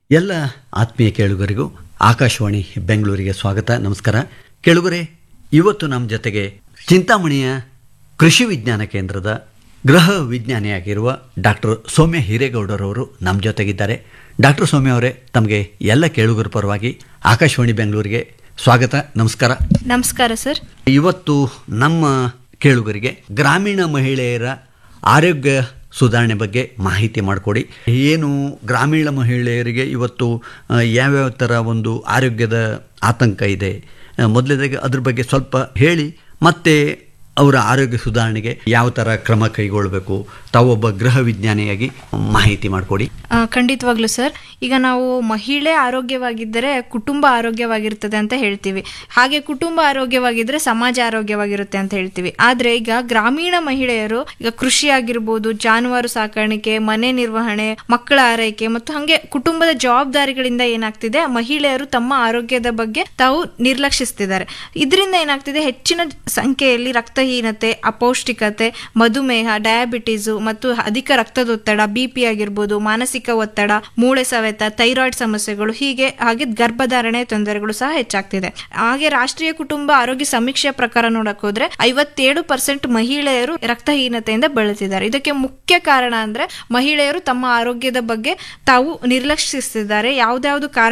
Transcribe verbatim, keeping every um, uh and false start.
ಎಲ್ಲ ಆತ್ಮೀಯ ಕೇಳುಗರಿಗೂ ಆಕಾಶವಾಣಿ ಬೆಂಗಳೂರಿಗೆ ಸ್ವಾಗತ. ನಮಸ್ಕಾರ ಕೇಳುಗರೆ. ಇವತ್ತು ನಮ್ಮ ಜೊತೆಗೆ ಚಿಂತಾಮಣಿಯ ಕೃಷಿ ವಿಜ್ಞಾನ ಕೇಂದ್ರದ ಗೃಹ ವಿಜ್ಞಾನಿಯಾಗಿರುವ ಡಾಕ್ಟರ್ ಸೌಮ್ಯ ಹಿರೇಗೌಡರವರು ನಮ್ಮ ಜೊತೆಗಿದ್ದಾರೆ. ಡಾಕ್ಟರ್ ಸೌಮ್ಯ ಅವರೇ, ತಮಗೆ ಎಲ್ಲ ಕೇಳುಗರ ಪರವಾಗಿ ಆಕಾಶವಾಣಿ ಬೆಂಗಳೂರಿಗೆ ಸ್ವಾಗತ. ನಮಸ್ಕಾರ. ನಮಸ್ಕಾರ ಸರ್. ಇವತ್ತು ನಮ್ಮ ಕೇಳುಗರಿಗೆ ಗ್ರಾಮೀಣ ಮಹಿಳೆಯರ ಆರೋಗ್ಯ ಸುಧಾರಣೆ ಬಗ್ಗೆ ಮಾಹಿತಿ ಮಾಡಿಕೊಡಿ. ಏನು ಗ್ರಾಮೀಣ ಮಹಿಳೆಯರಿಗೆ ಇವತ್ತು ಯಾವ್ಯಾವ ಥರ ಒಂದು ಆರೋಗ್ಯದ ಆತಂಕ ಇದೆ, ಮೊದಲನೇದಾಗಿ ಅದ್ರ ಬಗ್ಗೆ ಸ್ವಲ್ಪ ಹೇಳಿ, ಮತ್ತೆ ಅವರ ಆರೋಗ್ಯ ಸುಧಾರಣೆಗೆ ಯಾವ ಥರ ಕ್ರಮ ಕೈಗೊಳ್ಳಬೇಕು, ತಾವೊಬ್ಬ ಗೃಹ ವಿಜ್ಞಾನಿಯಾಗಿ ಮಾಹಿತಿ ಮಾಡಿಕೊಡಿ. ಖಂಡಿತವಾಗ್ಲೂ ಸರ್. ಈಗ ನಾವು ಮಹಿಳೆ ಆರೋಗ್ಯವಾಗಿದ್ದರೆ ಕುಟುಂಬ ಆರೋಗ್ಯವಾಗಿರ್ತದೆ ಅಂತ ಹೇಳ್ತೀವಿ, ಹಾಗೆ ಕುಟುಂಬ ಆರೋಗ್ಯವಾಗಿದ್ದರೆ ಸಮಾಜ ಆರೋಗ್ಯವಾಗಿರುತ್ತೆ ಅಂತ ಹೇಳ್ತೀವಿ. ಆದರೆ ಈಗ ಗ್ರಾಮೀಣ ಮಹಿಳೆಯರು ಈಗ ಕೃಷಿ ಆಗಿರ್ಬೋದು, ಜಾನುವಾರು ಸಾಕಾಣಿಕೆ, ಮನೆ ನಿರ್ವಹಣೆ, ಮಕ್ಕಳ ಆರೈಕೆ ಮತ್ತು ಹಾಗೆ ಕುಟುಂಬದ ಜವಾಬ್ದಾರಿಗಳಿಂದ ಏನಾಗ್ತಿದೆ, ಮಹಿಳೆಯರು ತಮ್ಮ ಆರೋಗ್ಯದ ಬಗ್ಗೆ ತಾವು ನಿರ್ಲಕ್ಷಿಸ್ತಿದ್ದಾರೆ. ಇದರಿಂದ ಏನಾಗ್ತಿದೆ, ಹೆಚ್ಚಿನ ಸಂಖ್ಯೆಯಲ್ಲಿ ರಕ್ತಹೀನತೆ, ಅಪೌಷ್ಟಿಕತೆ, ಮಧುಮೇಹ, ಡಯಾಬಿಟೀಸು ಮತ್ತು ಅಧಿಕ ರಕ್ತದೊತ್ತಡ, ಬಿ ಪಿ ಆಗಿರ್ಬೋದು, ಮಾನಸಿಕ ಒತ್ತಡ, ಮೂಳೆ ಸವೆತ, ಥೈರಾಯ್ಡ್ ಸಮಸ್ಯೆಗಳು, ಹೀಗೆ ಹಾಗೆ ಗರ್ಭಧಾರಣೆ ತೊಂದರೆಗಳು ಸಹ ಹೆಚ್ಚಾಗ್ತಿದೆ. ಹಾಗೆ ರಾಷ್ಟ್ರೀಯ ಕುಟುಂಬ ಆರೋಗ್ಯ ಸಮೀಕ್ಷೆಯ ಪ್ರಕಾರ ನೋಡಕ್ ಹೋದ್ರೆ ಐವತ್ತೇಳು ಪರ್ಸೆಂಟ್ ಮಹಿಳೆಯರು ರಕ್ತಹೀನತೆಯಿಂದ ಬಳಲ್ತಿದ್ದಾರೆ. ಇದಕ್ಕೆ ಮುಖ್ಯ ಕಾರಣ ಅಂದ್ರೆ ಮಹಿಳೆಯರು ತಮ್ಮ ಆರೋಗ್ಯದ ಬಗ್ಗೆ ತಾವು ನಿರ್ಲಕ್ಷಿಸ್ತಿದ್ದಾರೆ. ಯಾವ್ದಾವ್ದು ಕಾರಣ